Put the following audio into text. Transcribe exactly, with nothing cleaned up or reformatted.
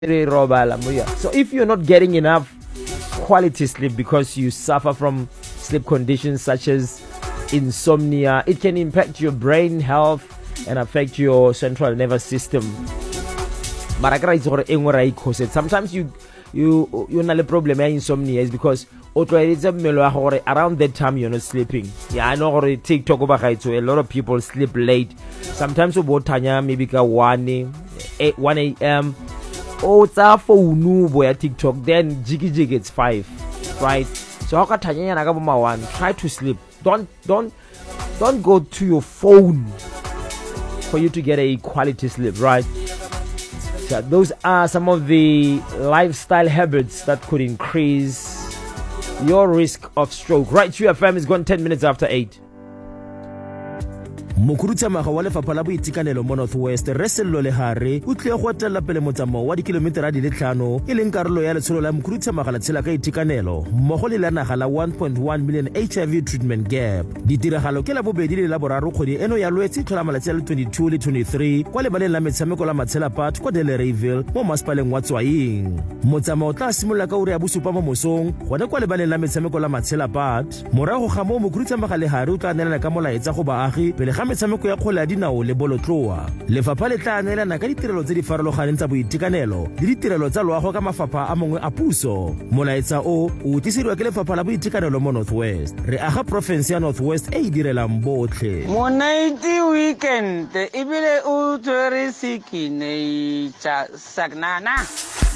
So if you're not getting enough quality sleep because you suffer from sleep conditions such as insomnia, it can impact your brain health and affect your central nervous system. Sometimes you you you have a problem with insomnia is because around that time you're not sleeping. Yeah, I know TikTok over here, so a lot of people sleep late. Sometimes about maybe one a.m. Oh, it's a phone boy TikTok. Then jiggy jiggy it's five, right? So how can you one? Try to sleep. Don't don't don't go to your phone for you to get a quality sleep, right? So those are some of the lifestyle habits that could increase your risk of stroke. Right, U F M is gone ten minutes after eight. Mokurutsamaga wa lefapha la boitekanelo mo Northwest Resello Lehare o tle go tella pele motsamao wa dikilometera di le tlhano e leng karolo ya letsholo la mokurutsamaga la tshela ka itekanelo mmogo le la naga la one point one million H I V treatment gap. Ditiragalo ke la bobedi le la boraro kgwedi eno ya lwetse tlhola malatsi a le twenty-two le twenty-three kwa lebaleng la metshameko la Matshela Park kwa Delareyville mo masepaleng wa Tswaing. Motsamao tla simolola ka ura ya bosupa mo mosong gone kwa lebaleng la metshameko la Matshela Park. Morago ga mo mokurutsamaga Lehare o tla neelana ka molaetsa go baagi pele ga metshameko ya kgwele ya dinao le bolotloa. Lefapha le tla neelana ka ditirelo tse di farologaneng tsa boitekanelo le ditirelo tsa loago ka mafapha a mangwe a puso. Molaetsa o o tlisediwa ke lefapha la boitekanelo mo Northwest. Re aga province ya Northwest e e direlang botlhe. Monaiti weekend ebile o tshwere sikine tsa sagnana.